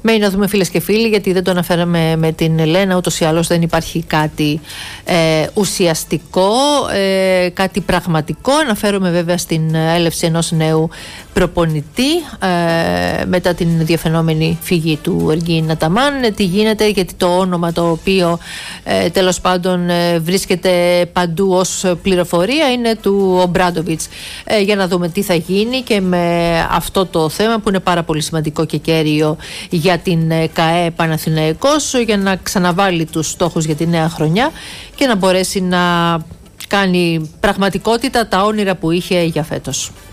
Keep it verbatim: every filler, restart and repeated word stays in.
Μένει να δούμε, φίλες και φίλοι, γιατί δεν το αναφέραμε με την Ελένα, ούτως ή άλλως δεν υπάρχει κάτι ε, ουσιαστικό, ε, κάτι πραγματικό. Αναφέρομαι βέβαια στην έλευση ενός νέου προπονητή ε, μετά την διαφαινόμενη φυγή του Εργίν Αταμάν. Τι γίνεται, γιατί το όνομα το οποίο ε, τέλος πάντων ε, βρίσκεται παντού ως πληροφορία είναι του Ομπράντοβιτς. Ε, για να δούμε τι θα γίνει και με αυτό το θέμα που είναι πάρα πολύ σημαντικό και κέριο για την ΚΑΕ Παναθηναϊκός, για να ξαναβάλει τους στόχους για τη νέα χρονιά και να μπορέσει να κάνει πραγματικότητα τα όνειρα που είχε για φέτος.